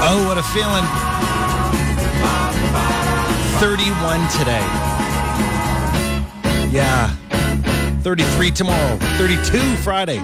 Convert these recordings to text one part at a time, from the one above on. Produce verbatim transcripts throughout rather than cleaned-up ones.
Oh, what a feeling. thirty-one today. Yeah. thirty-three tomorrow. thirty-two Friday.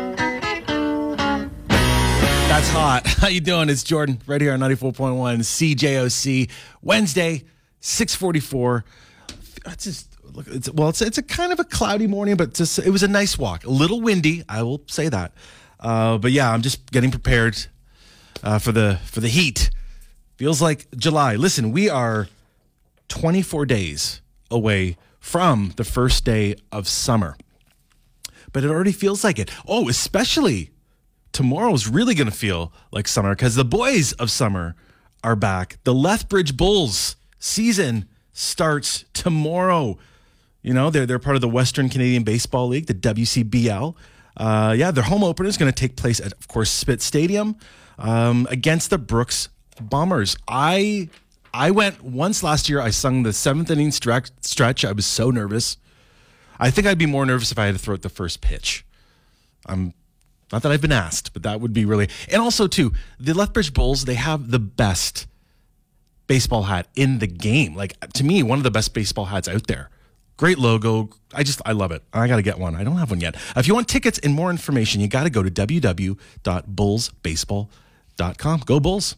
That's hot. How you doing? It's Jordan right here on ninety-four point one C J O C. Wednesday, six forty-four. It's just look. It's well. It's it's a kind of a cloudy morning, but just it was a nice walk. A little windy, I will say that. Uh, but yeah, I'm just getting prepared uh, for the for the heat. Feels like July. Listen, we are twenty-four days away from the first day of summer, but it already feels like it. Oh, especially. Tomorrow's really going to feel like summer because the boys of summer are back. The Lethbridge Bulls season starts tomorrow. You know, they're they're part of the Western Canadian Baseball League, the W C B L. Uh, yeah, their home opener is going to take place at, of course, Spitz Stadium um, against the Brooks Bombers. I I went once last year. I sung the seventh inning stretch. stretch. I was so nervous. I think I'd be more nervous if I had to throw out the first pitch. I'm Not that I've been asked, but that would be really... And also, too, the Lethbridge Bulls, they have the best baseball hat in the game. Like, to me, one of the best baseball hats out there. Great logo. I just, I love it. I got to get one. I don't have one yet. If you want tickets and more information, you got to go to w w w dot bulls baseball dot com. Go Bulls.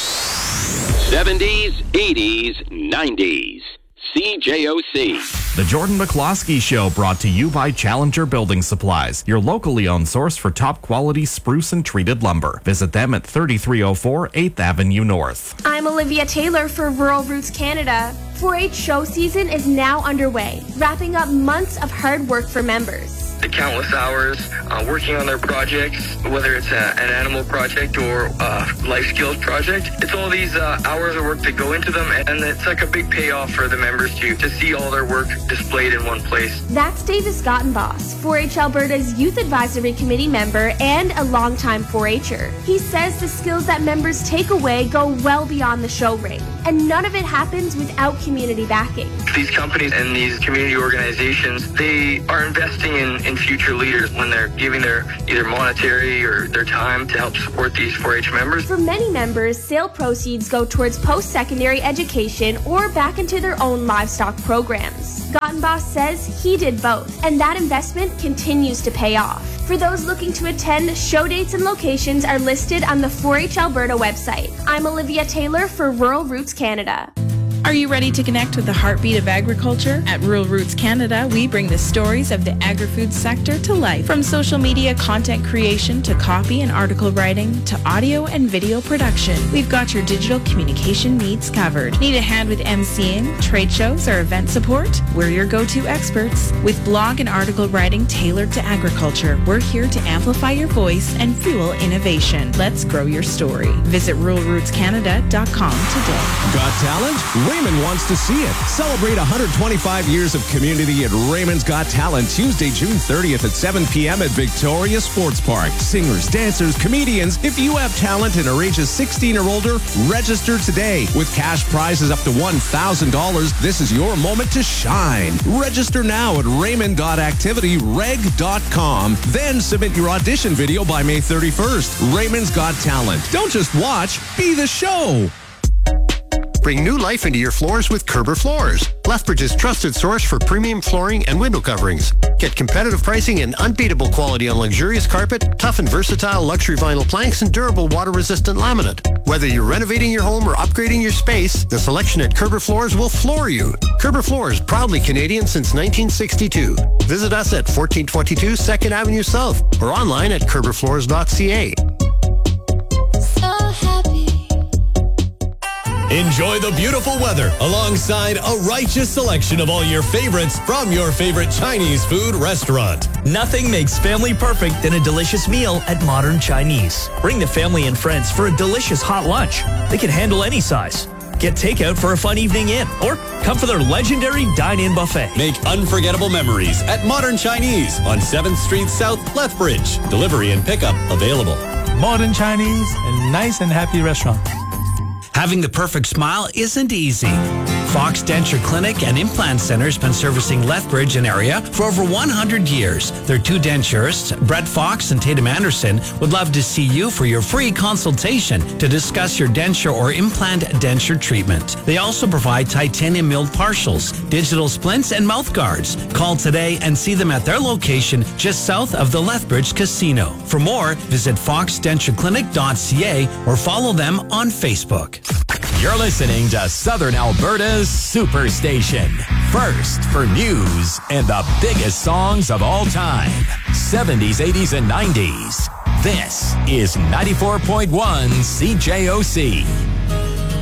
seventies, eighties, nineties. C J O C. The Jordan McCloskey Show, brought to you by Challenger Building Supplies, your locally owned source for top quality spruce and treated lumber. Visit them at thirty-three oh four eighth Avenue North. I'm Olivia Taylor for Rural Roots Canada. four H show season is now underway, wrapping up months of hard work for members. The countless hours uh, working on their projects, whether it's a, an animal project or a life skills project. It's all these uh, hours of work that go into them, and it's like a big payoff for the members to, to see all their work displayed in one place. That's Davis Gottenboss, four H Alberta's Youth Advisory Committee member and a longtime four H-er. He says the skills that members take away go well beyond the show ring, and none of it happens without community backing. These companies and these community organizations, they are investing in, in future leaders when they're giving their either monetary or their time to help support these four H members. For many members, sale proceeds go towards post-secondary education or back into their own livestock programs. Gottenboss says he did both, and that investment continues to pay off. For those looking to attend, show dates and locations are listed on the four H Alberta website. I'm Olivia Taylor for Rural Roots Canada. Are you ready to connect with the heartbeat of agriculture? At Rural Roots Canada, we bring the stories of the agri-food sector to life. From social media content creation to copy and article writing to audio and video production, we've got your digital communication needs covered. Need a hand with emceeing, trade shows, or event support? We're your go-to experts. With blog and article writing tailored to agriculture, we're here to amplify your voice and fuel innovation. Let's grow your story. Visit rural roots canada dot com today. Got talent? Raymond wants to see it. Celebrate one hundred twenty-five years of community at Raymond's Got Talent, Tuesday, June thirtieth at seven p.m. at Victoria Sports Park. Singers, dancers, comedians. If you have talent and are ages sixteen or older, register today. With cash prizes up to one thousand dollars, this is your moment to shine. Register now at raymond dot activity reg dot com. Then submit your audition video by May thirty-first. Raymond's Got Talent. Don't just watch, be the show. Bring new life into your floors with Kerber Floors, Lethbridge's trusted source for premium flooring and window coverings. Get competitive pricing and unbeatable quality on luxurious carpet, tough and versatile luxury vinyl planks, and durable water-resistant laminate. Whether you're renovating your home or upgrading your space, the selection at Kerber Floors will floor you. Kerber Floors, proudly Canadian since nineteen sixty-two. Visit us at fourteen twenty-two second Avenue South or online at kerber floors dot c a. Enjoy the beautiful weather alongside a righteous selection of all your favorites from your favorite Chinese food restaurant. Nothing makes family perfect than a delicious meal at Modern Chinese. Bring the family and friends for a delicious hot lunch. They can handle any size. Get takeout for a fun evening in, or come for their legendary dine-in buffet. Make unforgettable memories at Modern Chinese on seventh Street South, Lethbridge. Delivery and pickup available. Modern Chinese, a nice and happy restaurant. Having the perfect smile isn't easy. Fox Denture Clinic and Implant Center has been servicing Lethbridge and area for over one hundred years. Their two denturists, Brett Fox and Tatum Anderson, would love to see you for your free consultation to discuss your denture or implant denture treatment. They also provide titanium milled partials, digital splints, and mouth guards. Call today and see them at their location just south of the Lethbridge Casino. For more, visit fox denture clinic dot c a or follow them on Facebook. You're listening to Southern Alberta's Superstation. First for news and the biggest songs of all time. seventies, eighties, and nineties. This is ninety-four point one C J O C.